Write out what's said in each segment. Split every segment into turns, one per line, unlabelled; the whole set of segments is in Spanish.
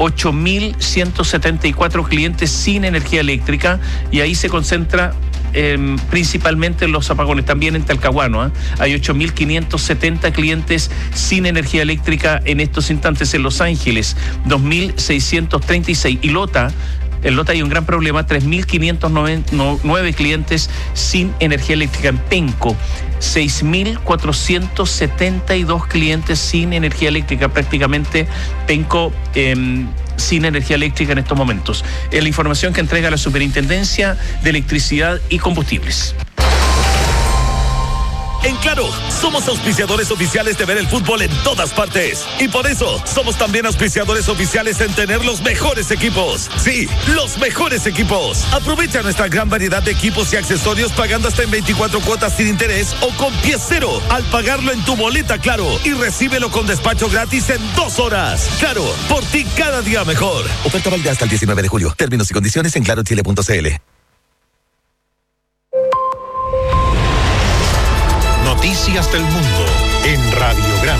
8.174 clientes sin energía eléctrica, y ahí se concentra principalmente los apagones. También en Talcahuano hay 8.570 clientes sin energía eléctrica en estos instantes. En Los Ángeles 2.636, y en Lota hay un gran problema, 3.509 clientes sin energía eléctrica. En Penco 6.472 clientes sin energía eléctrica, prácticamente Penco sin energía eléctrica en estos momentos. Es la información que entrega la Superintendencia de Electricidad y Combustibles.
En Claro, somos auspiciadores oficiales de ver el fútbol en todas partes. Y por eso, somos también auspiciadores oficiales en tener los mejores equipos. Sí, los mejores equipos. Aprovecha nuestra gran variedad de equipos y accesorios pagando hasta en 24 cuotas sin interés o con pie cero al pagarlo en tu boleta Claro. Y recíbelo con despacho gratis en 2 horas. Claro, por ti cada día mejor.
Oferta válida hasta el 19 de julio. Términos y condiciones en clarochile.cl.
Noticias del mundo en Radiograma.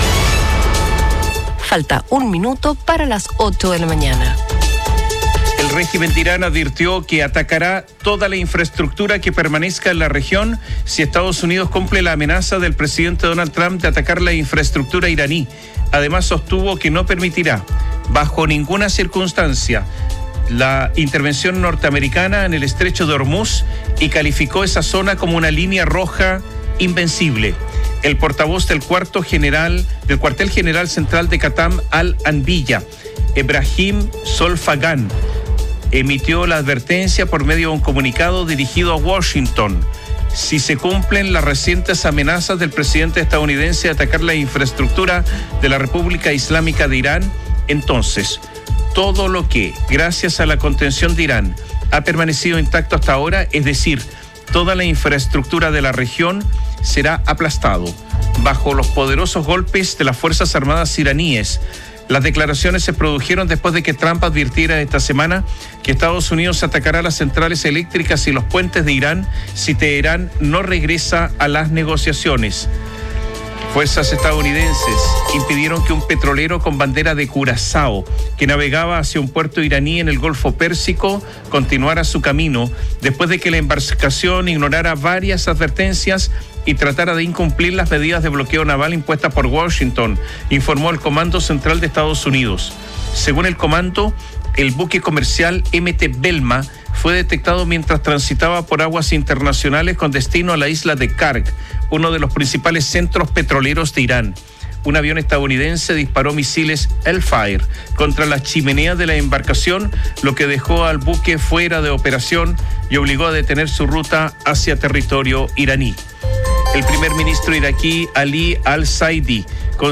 Falta 1 minuto para las 8 de la mañana.
El régimen de Irán advirtió que atacará toda la infraestructura que permanezca en la región si Estados Unidos cumple la amenaza del presidente Donald Trump de atacar la infraestructura iraní. Además, sostuvo que no permitirá, bajo ninguna circunstancia, la intervención norteamericana en el estrecho de Hormuz, y calificó esa zona como una línea roja invencible. El portavoz del cuartel general central de Qatam al-Anbiya, Ebrahim Solfagan, emitió la advertencia por medio de un comunicado dirigido a Washington. Si se cumplen las recientes amenazas del presidente estadounidense de atacar la infraestructura de la República Islámica de Irán, entonces todo lo que, gracias a la contención de Irán, ha permanecido intacto hasta ahora, es decir, toda la infraestructura de la región, será aplastado bajo los poderosos golpes de las Fuerzas Armadas iraníes. Las declaraciones se produjeron después de que Trump advirtiera esta semana que Estados Unidos atacará las centrales eléctricas y los puentes de Irán si Teherán no regresa a las negociaciones. Fuerzas estadounidenses impidieron que un petrolero con bandera de Curazao, que navegaba hacia un puerto iraní en el Golfo Pérsico, continuara su camino después de que la embarcación ignorara varias advertencias y tratara de incumplir las medidas de bloqueo naval impuestas por Washington, informó el Comando Central de Estados Unidos. Según el comando, el buque comercial MT Belma fue detectado mientras transitaba por aguas internacionales con destino a la isla de Karg, uno de los principales centros petroleros de Irán. Un avión estadounidense disparó misiles Hellfire contra la chimenea de la embarcación, lo que dejó al buque fuera de operación y obligó a detener su ruta hacia territorio iraní. El primer ministro iraquí Ali al-Saidi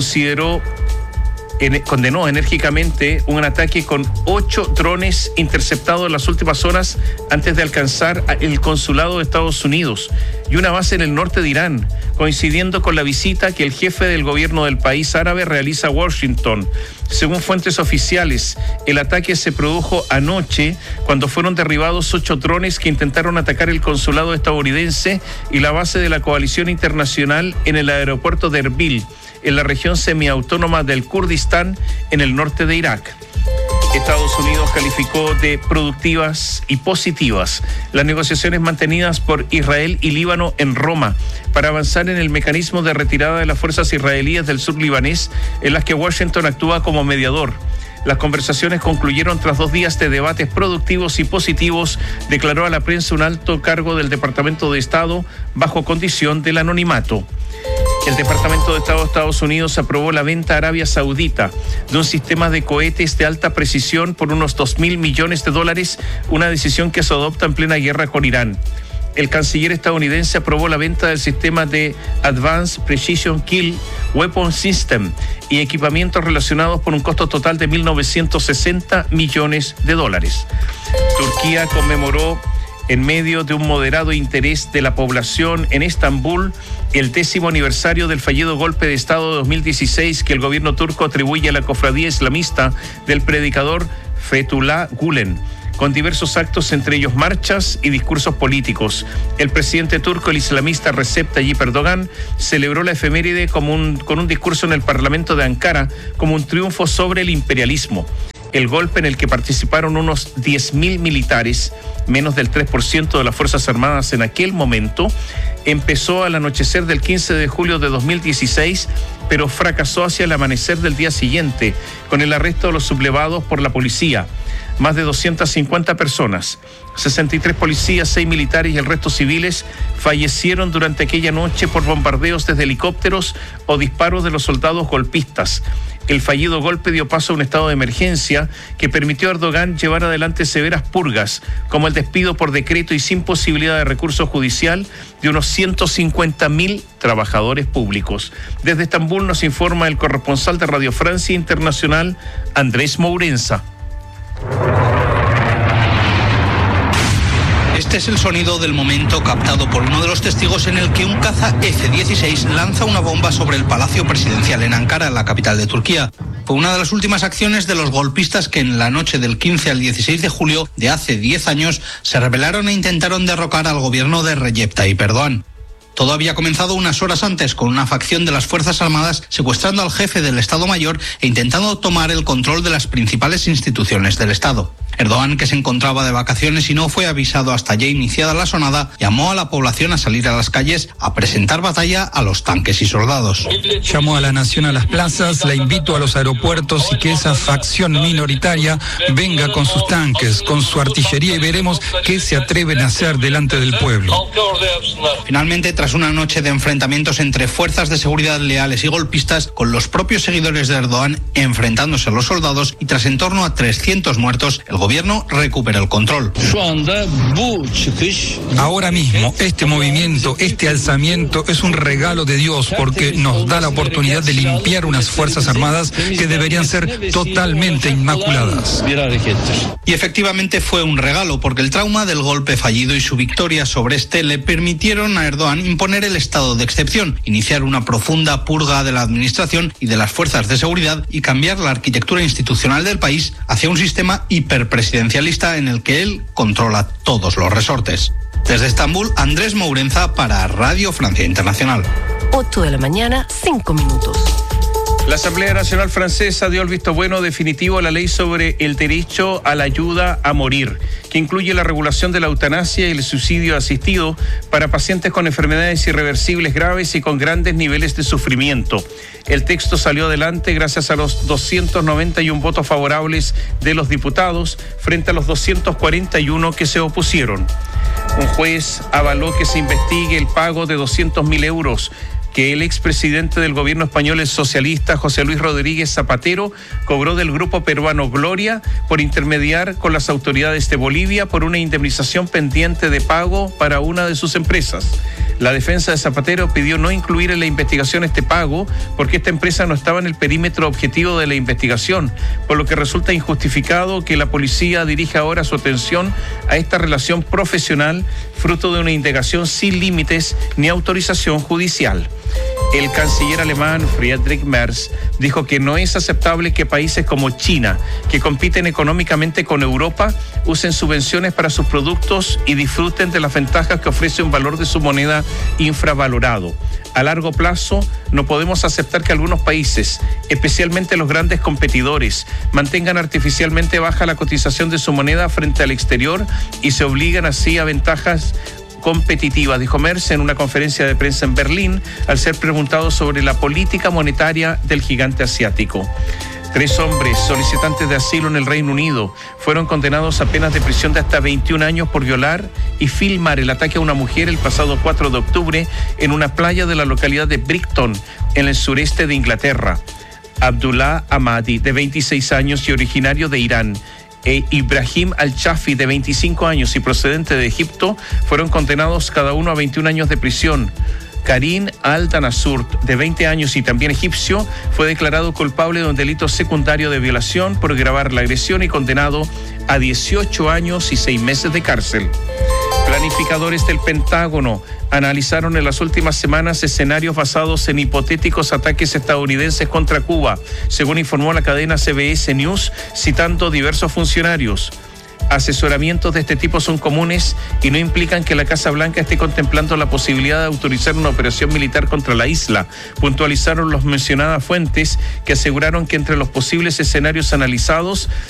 condenó enérgicamente un ataque con 8 drones interceptados en las últimas horas antes de alcanzar el consulado de Estados Unidos y una base en el norte de Irán, coincidiendo con la visita que el jefe del gobierno del país árabe realiza a Washington. Según fuentes oficiales, el ataque se produjo anoche cuando fueron derribados 8 drones que intentaron atacar el consulado estadounidense y la base de la coalición internacional en el aeropuerto de Erbil, en la región semiautónoma del Kurdistán, en el norte de Irak. Estados Unidos calificó de productivas y positivas las negociaciones mantenidas por Israel y Líbano en Roma para avanzar en el mecanismo de retirada de las fuerzas israelíes del sur libanés, en las que Washington actúa como mediador. Las conversaciones concluyeron tras 2 días de debates productivos y positivos, declaró a la prensa un alto cargo del Departamento de Estado bajo condición del anonimato. El Departamento de Estado de Estados Unidos aprobó la venta a Arabia Saudita de un sistema de cohetes de alta precisión por unos $2.000 millones, una decisión que se adopta en plena guerra con Irán. El canciller estadounidense aprobó la venta del sistema de Advanced Precision Kill Weapon System y equipamientos relacionados por un costo total de $1.960 millones. Turquía conmemoró, en medio de un moderado interés de la población en Estambul, el 10º aniversario del fallido golpe de Estado de 2016 que el gobierno turco atribuye a la cofradía islamista del predicador Fethullah Gülen, con diversos actos, entre ellos marchas y discursos políticos. El presidente turco, el islamista Recep Tayyip Erdogan, celebró la efeméride con un discurso en el Parlamento de Ankara como un triunfo sobre el imperialismo. El golpe, en el que participaron unos 10.000 militares, menos del 3% de las Fuerzas Armadas en aquel momento, empezó al anochecer del 15 de julio de 2016, pero fracasó hacia el amanecer del día siguiente, con el arresto de los sublevados por la policía. Más de 250 personas, 63 policías, 6 militares y el resto civiles fallecieron durante aquella noche por bombardeos desde helicópteros o disparos de los soldados golpistas. El fallido golpe dio paso a un estado de emergencia que permitió a Erdogan llevar adelante severas purgas, como el despido por decreto y sin posibilidad de recurso judicial de unos 150.000 trabajadores públicos. Desde Estambul nos informa el corresponsal de Radio Francia Internacional, Andrés Mourenza.
Este es el sonido del momento captado por uno de los testigos en el que un caza F-16 lanza una bomba sobre el Palacio Presidencial en Ankara, la capital de Turquía. Fue una de las últimas acciones de los golpistas que en la noche del 15 al 16 de julio de hace 10 años se rebelaron e intentaron derrocar al gobierno de Recep Tayyip Erdogan. Todo había comenzado unas horas antes con una facción de las Fuerzas Armadas secuestrando al jefe del Estado Mayor e intentando tomar el control de las principales instituciones del Estado. Erdogan, que se encontraba de vacaciones y no fue avisado hasta ya iniciada la sonada, llamó a la población a salir a las calles a presentar batalla a los tanques y soldados.
Llamó a la nación a las plazas, la invito a los aeropuertos y que esa facción minoritaria venga con sus tanques, con su artillería y veremos qué se atreven a hacer delante del pueblo.
Finalmente, tras una noche de enfrentamientos entre fuerzas de seguridad leales y golpistas, con los propios seguidores de Erdogan enfrentándose a los soldados y tras en torno a 300 muertos, el gobierno recupera el control.
Ahora mismo, este movimiento, este alzamiento es un regalo de Dios porque nos da la oportunidad de limpiar unas Fuerzas Armadas que deberían ser totalmente inmaculadas.
Y efectivamente fue un regalo porque el trauma del golpe fallido y su victoria sobre este le permitieron a Erdogan imponer el estado de excepción, iniciar una profunda purga de la administración y de las fuerzas de seguridad y cambiar la arquitectura institucional del país hacia un sistema hiperpresidencialista en el que él controla todos los resortes. Desde Estambul, Andrés Mourenza para Radio Francia Internacional.
8 de la mañana, 5 minutos.
La Asamblea Nacional Francesa dio el visto bueno definitivo a la ley sobre el derecho a la ayuda a morir, que incluye la regulación de la eutanasia y el suicidio asistido para pacientes con enfermedades irreversibles graves y con grandes niveles de sufrimiento. El texto salió adelante gracias a los 291 votos favorables de los diputados frente a los 241 que se opusieron. Un juez avaló que se investigue el pago de 200.000 euros que el expresidente del gobierno español, el socialista José Luis Rodríguez Zapatero, cobró del grupo peruano Gloria por intermediar con las autoridades de Bolivia por una indemnización pendiente de pago para una de sus empresas. La defensa de Zapatero pidió no incluir en la investigación este pago porque esta empresa no estaba en el perímetro objetivo de la investigación, por lo que resulta injustificado que la policía dirija ahora su atención a esta relación profesional fruto de una indagación sin límites ni autorización judicial. El canciller alemán Friedrich Merz dijo que no es aceptable que países como China, que compiten económicamente con Europa, usen subvenciones para sus productos y disfruten de las ventajas que ofrece un valor de su moneda infravalorado. A largo plazo, no podemos aceptar que algunos países, especialmente los grandes competidores, mantengan artificialmente baja la cotización de su moneda frente al exterior y se obligan así a ventajas competitiva, dijo Merz en una conferencia de prensa en Berlín al ser preguntado sobre la política monetaria del gigante asiático. 3 hombres solicitantes de asilo en el Reino Unido fueron condenados a penas de prisión de hasta 21 años por violar y filmar el ataque a una mujer el pasado 4 de octubre en una playa de la localidad de Brighton, en el sureste de Inglaterra. Abdullah Ahmadi, de 26 años y originario de Irán, e Ibrahim Al-Chafi, de 25 años y procedente de Egipto, fueron condenados cada uno a 21 años de prisión. Karim Al-Danasur, de 20 años y también egipcio, fue declarado culpable de un delito secundario de violación por grabar la agresión y condenado a 18 años y 6 meses de cárcel. Planificadores del Pentágono analizaron en las últimas semanas escenarios basados en hipotéticos ataques estadounidenses contra Cuba, según informó la cadena CBS News, citando diversos funcionarios. Asesoramientos de este tipo son comunes y no implican que la Casa Blanca esté contemplando la posibilidad de autorizar una operación militar contra la isla, puntualizaron las mencionadas fuentes que aseguraron que entre los posibles escenarios analizados